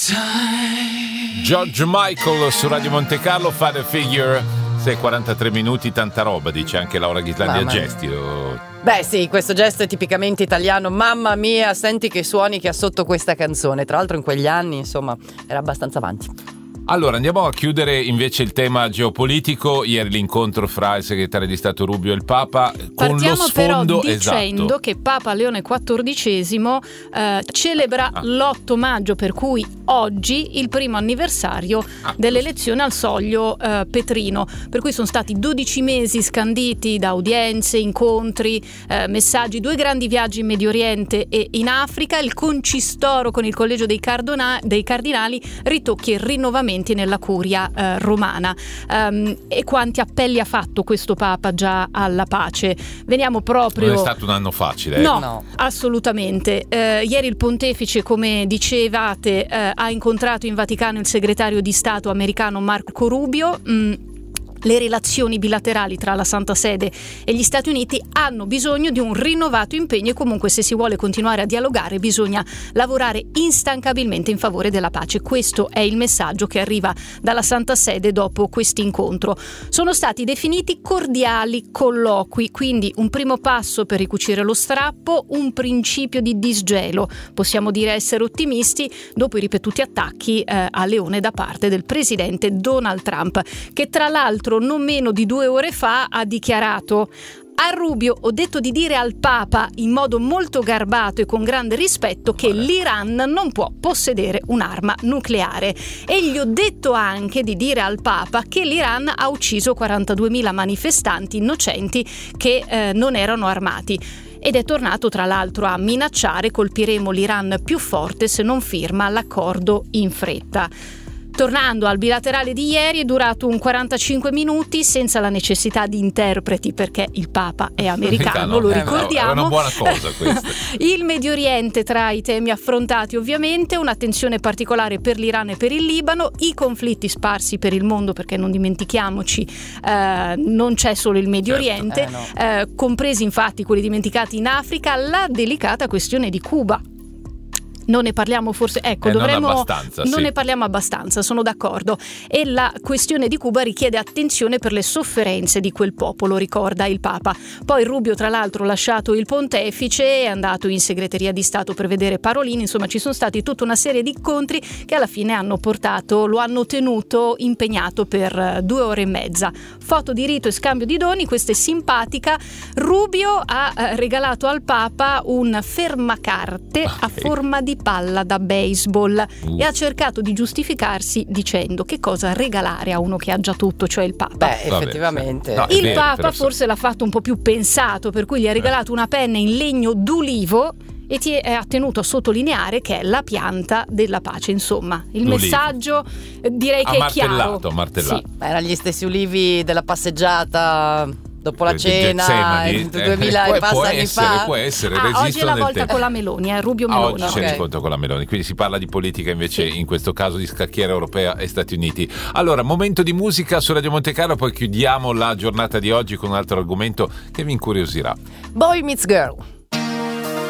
George Michael su Radio Monte Carlo, Father Figure. 6:43 minuti, tanta roba, dice anche Laura Ghislandi a gesti. Beh sì, questo gesto è tipicamente italiano. Mamma mia, senti che suoni che ha sotto questa canzone. Tra l'altro in quegli anni, insomma, era abbastanza avanti. Allora, andiamo a chiudere invece il tema geopolitico. Ieri l'incontro fra il segretario di Stato Rubio e il Papa. Partiamo con lo sfondo, però dicendo che Papa Leone XIV celebra l'8 maggio, per cui oggi il primo anniversario dell'elezione al soglio petrino. Per cui sono stati 12 mesi scanditi da udienze, incontri, messaggi, 2 grandi viaggi in Medio Oriente e in Africa, il concistoro con il collegio dei cardinali, ritocchi e rinnovamenti nella curia romana. E quanti appelli ha fatto questo Papa già alla pace? Veniamo proprio... Non è stato un anno facile. No, assolutamente. Ieri il pontefice, come dicevate, ha incontrato in Vaticano il segretario di Stato americano Marco Rubio. Le relazioni bilaterali tra la Santa Sede e gli Stati Uniti hanno bisogno di un rinnovato impegno e comunque se si vuole continuare a dialogare bisogna lavorare instancabilmente in favore della pace. Questo è il messaggio che arriva dalla Santa Sede dopo questo incontro. Sono stati definiti cordiali colloqui, quindi un primo passo per ricucire lo strappo, un principio di disgelo. Possiamo dire essere ottimisti dopo i ripetuti attacchi a Leone da parte del presidente Donald Trump, che tra l'altro non meno di 2 ore fa ha dichiarato: a Rubio ho detto di dire al Papa in modo molto garbato e con grande rispetto che l'Iran non può possedere un'arma nucleare e gli ho detto anche di dire al Papa che l'Iran ha ucciso 42.000 manifestanti innocenti che non erano armati. Ed è tornato tra l'altro a minacciare: colpiremo l'Iran più forte se non firma l'accordo in fretta. Tornando al bilaterale di ieri, è durato un 45 minuti senza la necessità di interpreti perché il Papa è americano, lo ricordiamo. È una buona cosa questa. Il Medio Oriente tra i temi affrontati, ovviamente, un'attenzione particolare per l'Iran e per il Libano, i conflitti sparsi per il mondo, perché non dimentichiamoci, non c'è solo il Medio Oriente, compresi infatti quelli dimenticati in Africa, la delicata questione di Cuba. Non ne parliamo forse, dovremmo non ne parliamo abbastanza, sono d'accordo. E la questione di Cuba richiede attenzione per le sofferenze di quel popolo, ricorda il Papa. Poi Rubio, tra l'altro, ha lasciato il pontefice, è andato in segreteria di Stato per vedere Parolin. Insomma, ci sono stati tutta una serie di incontri che alla fine lo hanno tenuto impegnato per 2 ore e mezza. Foto di rito e scambio di doni, questa è simpatica. Rubio ha regalato al Papa un fermacarte a forma di palla da baseball e ha cercato di giustificarsi dicendo: che cosa regalare a uno che ha già tutto, cioè il Papa. Beh, effettivamente. No, il vero, Papa forse l'ha fatto un po' più pensato, per cui gli ha regalato una penna in legno d'ulivo e ha tenuto a sottolineare che è la pianta della pace. Insomma, il messaggio direi che è chiaro. Martellato. Sì. Erano gli stessi ulivi della passeggiata dopo la cena, 2000 e passa anni fa. Può essere, oggi è la volta con la Meloni, Rubio Meloni. Oggi c'è l'incontro con la Meloni, quindi si parla di politica invece in questo caso di scacchiera europea e Stati Uniti. Allora, momento di musica su Radio Monte Carlo, poi chiudiamo la giornata di oggi con un altro argomento che vi incuriosirà. Boy Meets Girl.